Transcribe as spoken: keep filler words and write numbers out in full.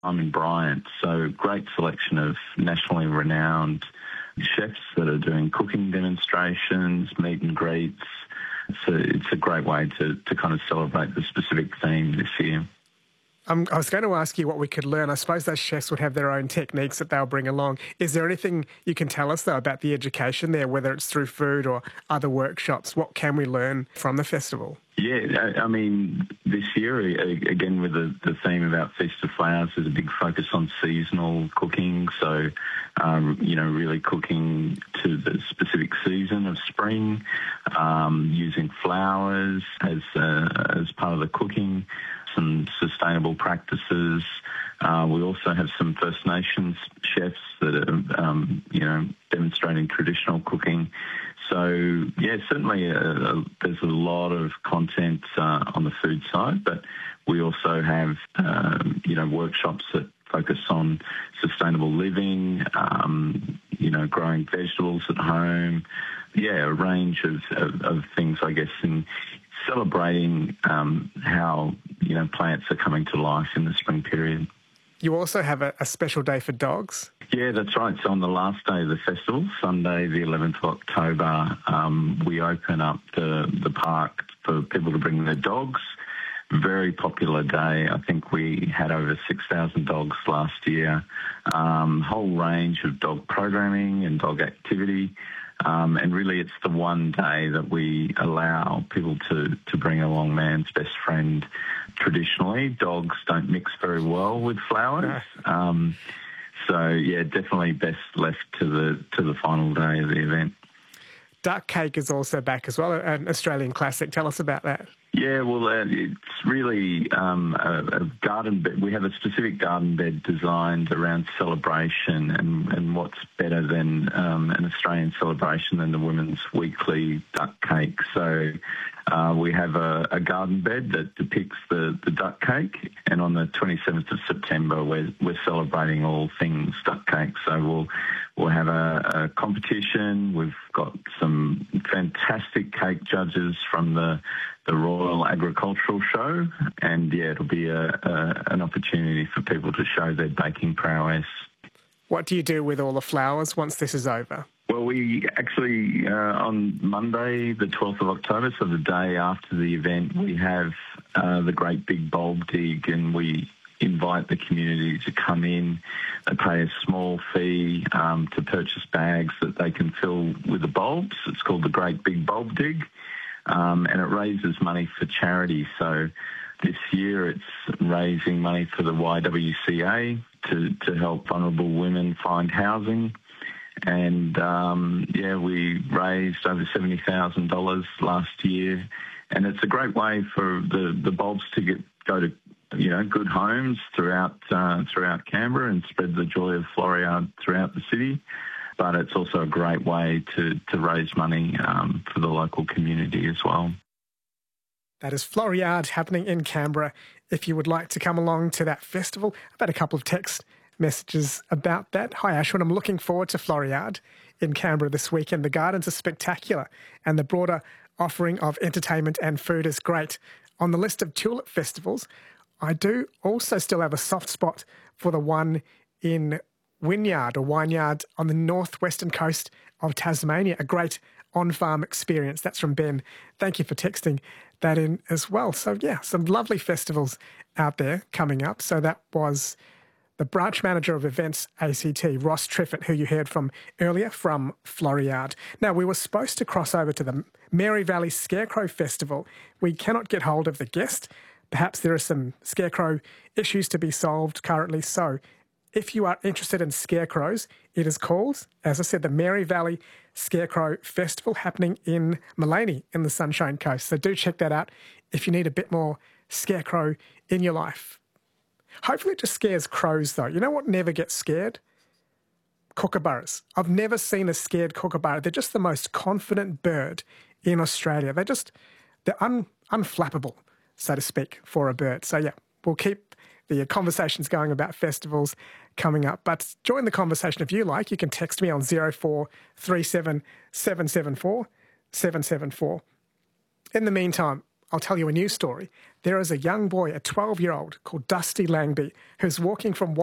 I'm in Bryant, so great selection of nationally renowned chefs that are doing cooking demonstrations, meet and greets. So it's a great way to, to kind of celebrate the specific theme this year. Um, I was going to ask you what we could learn. I suppose those chefs would have their own techniques that they'll bring along. Is there anything you can tell us, though, about the education there, whether it's through food or other workshops? What can we learn from the festival? Yeah, I mean, this year, again, with the, the theme about Feast of Flowers, there's a big focus on seasonal cooking. So, um, you know, really cooking to the specific season of spring, um, using flowers as uh, as part of the cooking, some sustainable practices. Uh, we also have some First Nations chefs that are, um, you know, demonstrating traditional cooking. So, yeah, certainly uh, there's a lot of content uh, on the food side, but we also have, um, you know, workshops that focus on sustainable living, um, you know, growing vegetables at home. Yeah, a range of, of, of things, I guess, in celebrating um, how, you know, plants are coming to life in the spring period. You also have a, a special day for dogs. Yeah, that's right. So on the last day of the festival, Sunday, the eleventh of October, um, we open up the, the park for people to bring their dogs. Very popular day. I think we had over six thousand dogs last year. Um, whole range of dog programming and dog activity. Um, and really it's the one day that we allow people to, to bring along man's best friend. Traditionally, dogs don't mix very well with flowers. No. Um, so, yeah, definitely best left to the to the final day of the event. Duck cake is also back as well, an Australian classic. Tell us about that. Yeah, well, uh, it's really um, a, a garden bed. We have a specific garden bed designed around celebration, and, and what's better than um, an Australian celebration than the Women's Weekly Duck Cake. So uh, we have a, a garden bed that depicts the, the duck cake, and on the twenty-seventh of September, we're, we're celebrating all things duck cake. So we'll we'll have a, a competition. We've got some fantastic cake judges from the the Royal Agricultural Show, and yeah, it'll be a, a, an opportunity for people to show their baking prowess. What do you do with all the flowers once this is over? Well, we actually, uh, on Monday, the twelfth of October, so the day after the event, we have uh, the Great Big Bulb Dig, and we invite the community to come in and pay a small fee um, to purchase bags that they can fill with the bulbs. It's called the Great Big Bulb Dig. Um, and it raises money for charity. So this year it's raising money for the Y W C A to, to help vulnerable women find housing. And, um, yeah, we raised over seventy thousand dollars last year. And it's a great way for the, the bulbs to get go to, you know, good homes throughout, uh, throughout Canberra and spread the joy of Floriade throughout the city. But it's also a great way to, to raise money um, for the local community as well. That is Floriade happening in Canberra. If you would like to come along to that festival, I've had a couple of text messages about that. Hi, Ashwin. I'm looking forward to Floriade in Canberra this weekend. The gardens are spectacular and the broader offering of entertainment and food is great. On the list of tulip festivals, I do also still have a soft spot for the one in Wynyard or Wynyard on the northwestern coast of Tasmania. A great on-farm experience. That's from Ben. Thank you for texting that in as well. So, yeah, some lovely festivals out there coming up. So that was the branch manager of events A C T, Ross Triffitt, who you heard from earlier from Floriade. Now, we were supposed to cross over to the Mary Valley Scarecrow Festival. We cannot get hold of the guest. Perhaps there are some scarecrow issues to be solved currently. So if you are interested in scarecrows, it is called, as I said, the Mary Valley Scarecrow Festival happening in Maleny in the Sunshine Coast. So do check that out if you need a bit more scarecrow in your life. Hopefully it just scares crows, though. You know what never gets scared? Kookaburras. I've never seen a scared kookaburra. They're just the most confident bird in Australia. They're just, they're un, unflappable, so to speak, for a bird. So, yeah, we'll keep the conversations going about festivals coming up. But join the conversation if you like. You can text me on zero four three seven seven seven four seven seven four. In the meantime, I'll tell you a new story. There is a young boy, a twelve-year-old called Dusty Langby, who's walking from